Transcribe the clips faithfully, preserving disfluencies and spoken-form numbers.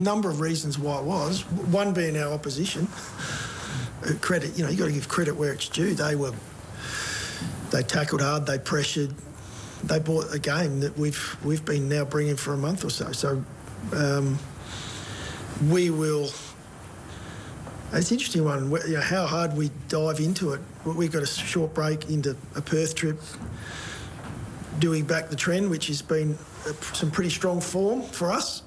Number of reasons why it was. One being our opposition. Credit, you know, you got to give credit where it's due. They were, they tackled hard, they pressured, they bought a game that we've we've been now bringing for a month or so. So um, we will. It's an interesting one. You know, how hard we dive into it. We've got a short break into a Perth trip. Do we back the trend, which has been some pretty strong form for us?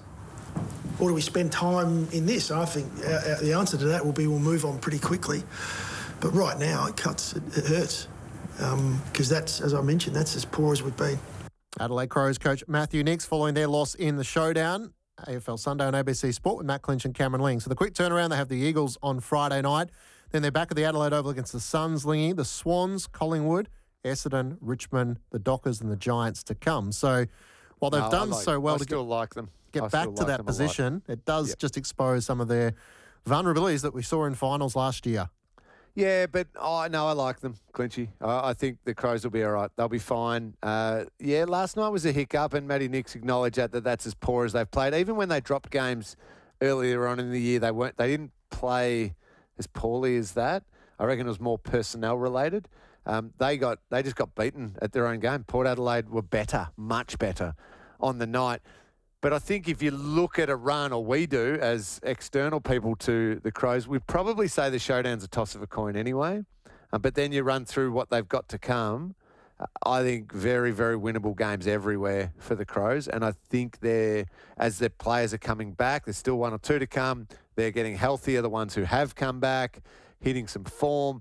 Or do we spend time in this? I think uh, the answer to that will be we'll move on pretty quickly. But right now, it cuts, it, it hurts. Because um, that's, as I mentioned, that's as poor as we've been. Adelaide Crows coach Matthew Nicks following their loss in the showdown. A F L Sunday on A B C Sport with Matt Clinch and Cameron Ling. So the quick turnaround, they have the Eagles on Friday night. Then they're back at the Adelaide Oval against the Suns, Lingy, the Swans, Collingwood, Essendon, Richmond, the Dockers and the Giants to come. So while they've no, done like, so well I to still get, like them. get I back to like that position, it does yep. just expose some of their vulnerabilities that we saw in finals last year. Yeah, but oh, no, I like them, Clinchy. I, I think the Crows will be all right. They'll be fine. Uh, yeah, last night was a hiccup, and Matty Nicks acknowledged that, that that's as poor as they've played. Even when they dropped games earlier on in the year, they weren't. They didn't play as poorly as that. I reckon it was more personnel related. Um, they got they just got beaten at their own game. Port Adelaide were better, much better on the night. But I think if you look at a run, or we do as external people to the Crows, we'd probably say the showdown's a toss of a coin anyway. Uh, but then you run through what they've got to come. Uh, I think very, very winnable games everywhere for the Crows. And I think they're, as their players are coming back, there's still one or two to come. They're getting healthier, the ones who have come back, hitting some form.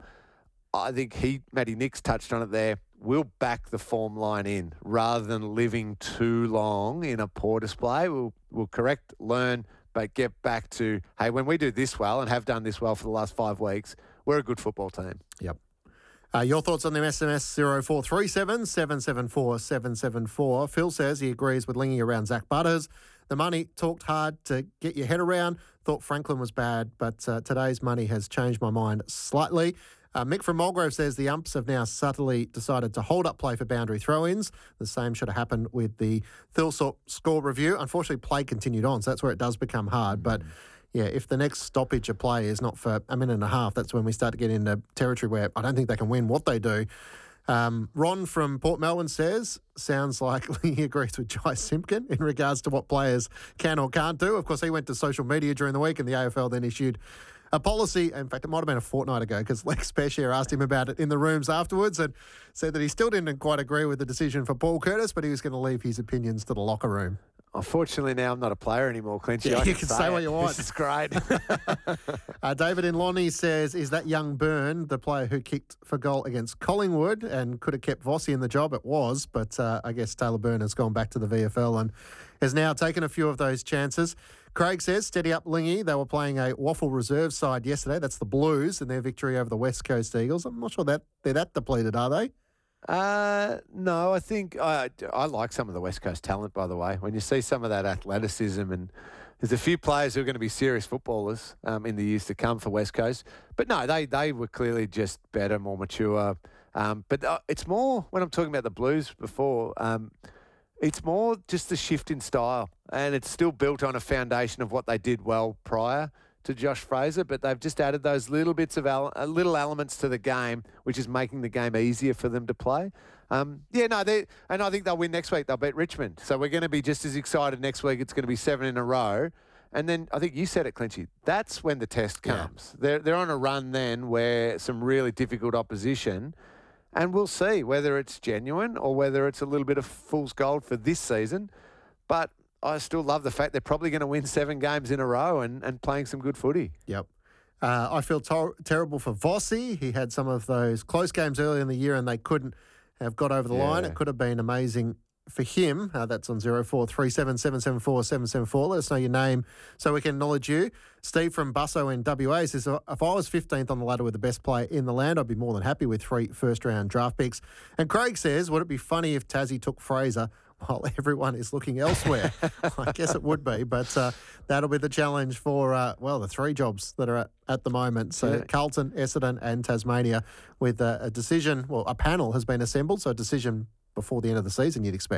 I think he, Matty Nicks touched on it there. We'll back the form line in rather than living too long in a poor display. We'll, we'll correct, learn, but get back to, hey, when we do this well and have done this well for the last five weeks, we're a good football team. Yep. Uh, your thoughts on the S M S zero four three seven, seven seven four, seven seven four. Phil says he agrees with Lingy around Zach Butters. The money talked hard to get your head around. Thought Franklin was bad, but uh, today's money has changed my mind slightly. Uh, Mick from Mulgrove says the umps have now subtly decided to hold up play for boundary throw-ins. The same should have happened with the Thilthorpe score review. Unfortunately, play continued on, so that's where it does become hard. But, yeah, if the next stoppage of play is not for a minute and a half, that's when we start to get into territory where I don't think they can win what they do. Um, Ron from Port Melbourne says, sounds like he agrees with Jai Simpkin in regards to what players can or can't do. Of course, he went to social media during the week and the A F L then issued a policy. In fact, it might have been a fortnight ago because Lex Peshier asked him about it in the rooms afterwards and said that he still didn't quite agree with the decision for Paul Curtis, but he was going to leave his opinions to the locker room. Unfortunately, now I'm not a player anymore, Clinchy. Yeah, I you can can say, say it. what you want. This is great. uh, David in Lonnie says, is that young Byrne the player who kicked for goal against Collingwood and could have kept Vossi in the job? It was, but uh, I guess Taylor Byrne has gone back to the V F L and has now taken a few of those chances. Craig says, steady up, Lingy. They were playing a Waffle reserve side yesterday. That's the Blues and their victory over the West Coast Eagles. I'm not sure that they're that depleted, are they? Uh, no, I think I, I like some of the West Coast talent, by the way. When you see some of that athleticism, and there's a few players who are going to be serious footballers um, in the years to come for West Coast. But no, they, they were clearly just better, more mature. Um, but uh, it's more, when I'm talking about the Blues before, um, it's more just the shift in style. And it's still built on a foundation of what they did well prior to Josh Fraser, but they've just added those little bits of ele- uh, little elements to the game, which is making the game easier for them to play. Um, yeah, no, they and I think they'll win next week. They'll beat Richmond, so we're going to be just as excited next week. It's going to be seven in a row, and then I think you said it, Clinchy. That's when the test comes. Yeah. They're they're on a run then where some really difficult opposition, and we'll see whether it's genuine or whether it's a little bit of fool's gold for this season, but I still love the fact they're probably going to win seven games in a row and, and playing some good footy. Yep. Uh, I feel ter- terrible for Vossi. He had some of those close games early in the year and they couldn't have got over the yeah. line. It could have been amazing for him. Uh, that's on zero four three seven, seven seven four, seven seven four. Let us know your name so we can acknowledge you. Steve from Busso in W A says, if I was fifteenth on the ladder with the best player in the land, I'd be more than happy with three first-round draft picks. And Craig says, would it be funny if Tassie took Fraser while everyone is looking elsewhere? I guess it would be, but uh, that'll be the challenge for, uh, well, the three jobs that are at, at the moment. So yeah. Carlton, Essendon and Tasmania with uh, a decision, well, a panel has been assembled, so a decision before the end of the season, you'd expect.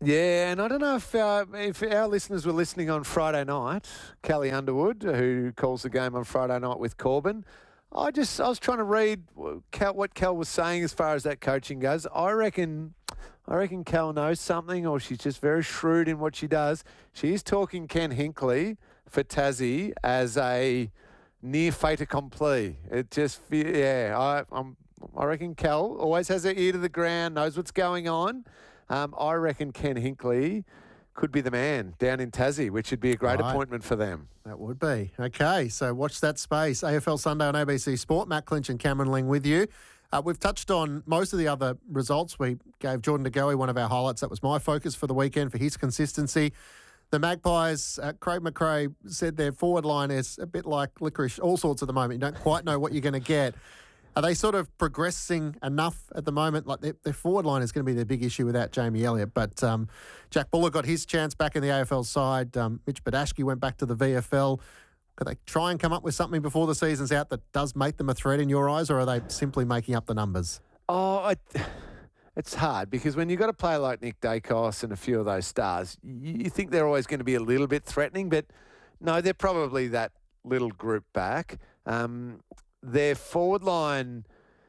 Yeah, and I don't know if uh, if our listeners were listening on Friday night, Callie Underwood, who calls the game on Friday night with Corbin. I just I was trying to read Cal, what Cal was saying as far as that coaching goes. I reckon I reckon Cal knows something, or she's just very shrewd in what she does. She's talking Ken Hinkley for Tassie as a near fait accompli. It just yeah, I I'm, I reckon Cal always has her ear to the ground, knows what's going on. Um, I reckon Ken Hinkley could be the man down in Tassie, which would be a great Right. appointment for them. That would be. Okay, so watch that space. A F L Sunday on A B C Sport. Matt Clinch and Cameron Ling with you. Uh, we've touched on most of the other results. We gave Jordan De Goey one of our highlights. That was my focus for the weekend for his consistency. The Magpies, uh, Craig McRae said their forward line is a bit like licorice, all sorts at the moment. You don't quite know what you're going to get. Are they sort of progressing enough at the moment? Like their, their forward line is going to be their big issue without Jamie Elliott. But um, Jack Buller got his chance back in the A F L side. Um, Mitch Badashki went back to the V F L. Could they try and come up with something before the season's out that does make them a threat in your eyes, or are they simply making up the numbers? Oh, I, it's hard because when you've got a player like Nick Dacos and a few of those stars, you, you think they're always going to be a little bit threatening, but no, they're probably that little group back. Um, their forward line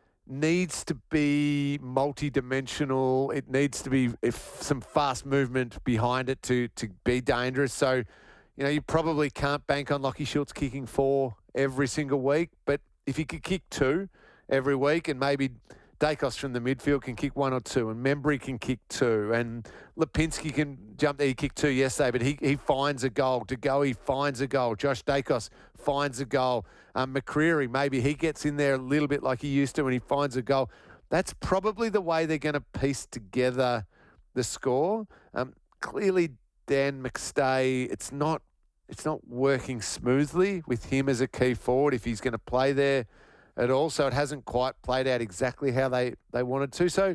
needs to be multi-dimensional. It needs to be if some fast movement behind it to to be dangerous. So, you know, you probably can't bank on Lockie Schultz kicking four every single week, but if he could kick two every week and maybe Dacos from the midfield can kick one or two and Membry can kick two and Lipinski can jump there. He kicked two yesterday, but he, he finds a goal. De Goey finds a goal. Josh Dacos finds a goal. Um, McCreary, maybe he gets in there a little bit like he used to when he finds a goal. That's probably the way they're going to piece together the score. Um, clearly, Dan McStay, it's not it's not working smoothly with him as a key forward if he's going to play there at all. So it hasn't quite played out exactly how they, they wanted to. So,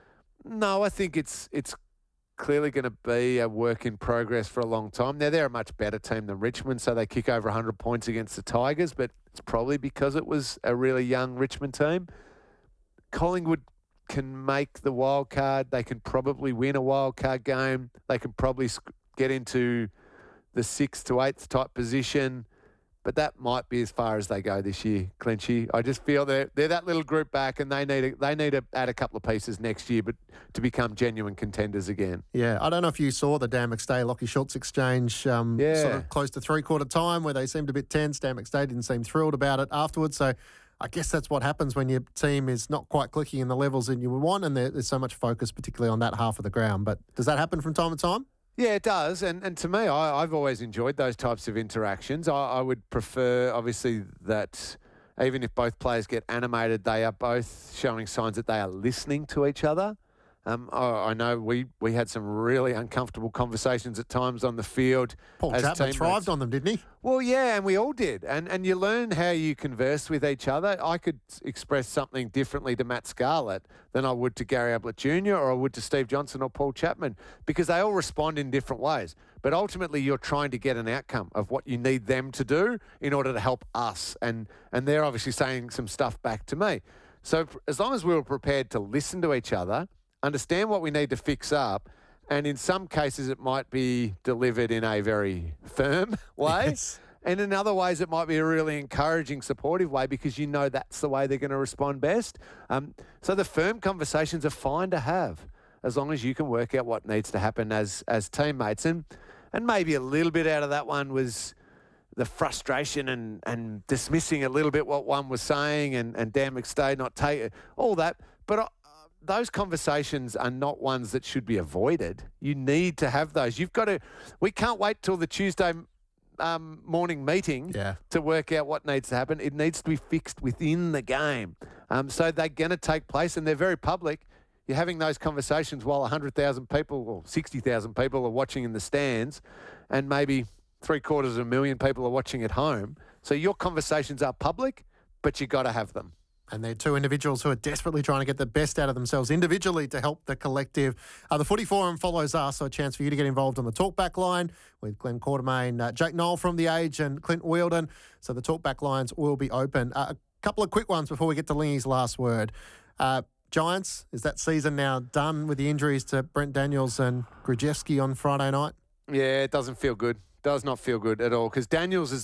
no, I think it's it's clearly going to be a work in progress for a long time. Now, they're a much better team than Richmond, so they kick over one hundred points against the Tigers, but it's probably because it was a really young Richmond team. Collingwood can make the wild card. They can probably win a wild card game. They can probably get into the sixth to eighth type position. But that might be as far as they go this year, Clinchy. I just feel they're, they're that little group back and they need to, they need to add a couple of pieces next year but to become genuine contenders again. Yeah, I don't know if you saw the Dan McStay, Lockie Schultz exchange um, Yeah. sort of close to three-quarter time where they seemed a bit tense. Dan McStay didn't seem thrilled about it afterwards. So I guess that's what happens when your team is not quite clicking in the levels that you would want and there, there's so much focus, particularly on that half of the ground. But does that happen from time to time? Yeah, it does. And and to me, I, I've always enjoyed those types of interactions. I, I would prefer, obviously, that even if both players get animated, they are both showing signs that they are listening to each other. Um, I, I know we, we had some really uncomfortable conversations at times on the field. Paul as Chapman teammates. thrived on them, didn't he? Well, yeah, and we all did. And and you learn how you converse with each other. I could express something differently to Matt Scarlett than I would to Gary Ablett Junior or I would to Steve Johnson or Paul Chapman because they all respond in different ways. But ultimately, you're trying to get an outcome of what you need them to do in order to help us. And, and they're obviously saying some stuff back to me. So as long as we were prepared to listen to each other, understand what we need to fix up, and in some cases it might be delivered in a very firm way. Yes. And in other ways it might be a really encouraging, supportive way because you know that's the way they're going to respond best. Um, so the firm conversations are fine to have as long as you can work out what needs to happen as as teammates. And and maybe a little bit out of that one was the frustration and, and dismissing a little bit what one was saying and, and Dan McStay not take all that. But I, those conversations are not ones that should be avoided. You need to have those. You've got to. We can't wait till the Tuesday um, morning meeting Yeah. to work out what needs to happen. It needs to be fixed within the game. Um, so they're going to take place, and they're very public. You're having those conversations while one hundred thousand people or sixty thousand people are watching in the stands, and maybe three quarters of a million people are watching at home. So your conversations are public, but you got to have them. And they're two individuals who are desperately trying to get the best out of themselves individually to help the collective. Uh, the Footy Forum follows us, so a chance for you to get involved on the talkback line with Glenn Quartermain, uh, Jake Knoll from The Age and Clint Wheeldon. So the talkback lines will be open. Uh, a couple of quick ones before we get to Lingy's last word. Uh, Giants, is that season now done with the injuries to Brent Daniels and Grajewski on Friday night? Yeah, it doesn't feel good. Does not feel good at all because Daniels is